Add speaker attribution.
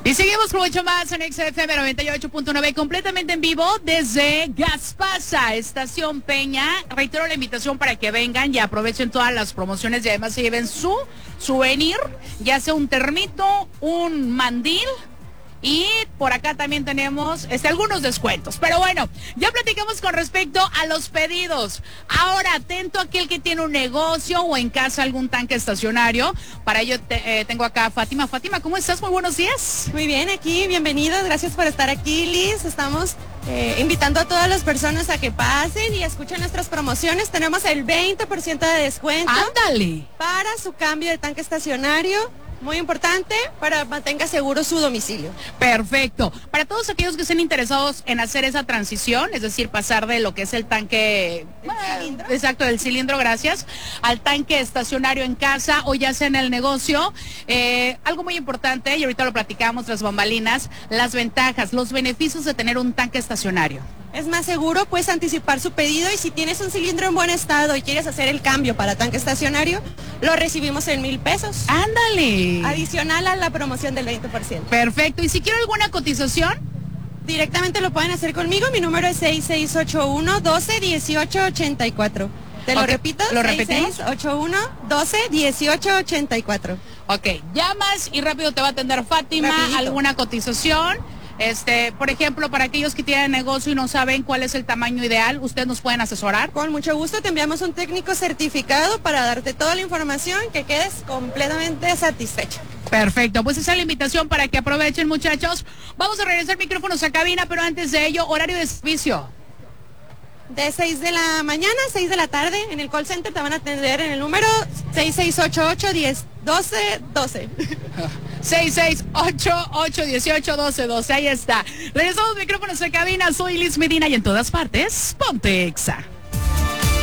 Speaker 1: Y seguimos con mucho más en XFM 98.9, completamente en vivo desde Gaspasa, Estación Peña. Reitero la invitación para que vengan y aprovechen todas las promociones y además se lleven su souvenir, ya sea un termito, un mandil. Y por acá también tenemos algunos descuentos. Pero bueno, ya platicamos con respecto a los pedidos. Ahora, atento a aquel que tiene un negocio o en casa algún tanque estacionario. Para ello tengo acá a Fátima. Fátima, ¿cómo estás? Muy buenos días.
Speaker 2: Muy bien, aquí, bienvenidos. Gracias por estar aquí, Liz. Estamos invitando a todas las personas a que pasen y escuchen nuestras promociones. Tenemos el 20% de descuento.
Speaker 1: ¡Ándale!
Speaker 2: Para su cambio de tanque estacionario. Muy importante para mantenga seguro su domicilio.
Speaker 1: Perfecto. Para todos aquellos que estén interesados en hacer esa transición, es decir, pasar de lo que es el tanque,
Speaker 2: cilindro.
Speaker 1: Exacto, del cilindro, gracias, al tanque estacionario en casa o ya sea en el negocio, algo muy importante, y ahorita lo platicamos tras bambalinas, las ventajas, los beneficios de tener un tanque estacionario.
Speaker 2: Es más seguro, puedes anticipar su pedido y si tienes un cilindro en buen estado y quieres hacer el cambio para tanque estacionario, lo recibimos en 1,000 pesos.
Speaker 1: ¡Ándale!
Speaker 2: Adicional a la promoción del 20%.
Speaker 1: Perfecto. ¿Y si quiero alguna cotización?
Speaker 2: Directamente lo pueden hacer conmigo. Mi número es 6681-12-1884. Te lo repito.
Speaker 1: ¿Lo repetimos?
Speaker 2: 6681-12-1884.
Speaker 1: Ok, llamas y rápido te va a atender Fátima.
Speaker 2: Rapidito.
Speaker 1: ¿Alguna cotización? Por ejemplo, para aquellos que tienen negocio y no saben cuál es el tamaño ideal, ¿ustedes nos pueden asesorar?
Speaker 2: Con mucho gusto te enviamos un técnico certificado para darte toda la información que quedes completamente satisfecha.
Speaker 1: Perfecto, pues esa es la invitación para que aprovechen, muchachos. Vamos a regresar micrófonos a cabina, pero antes de ello, horario de servicio.
Speaker 2: De 6 de la mañana a 6 de la tarde en el call center te van a atender en el número 6688-10-12-12.
Speaker 1: 6688-18-12-12, ahí está. Regresamos micrófonos a cabina, soy Liz Medina y en todas partes, ponte Exa.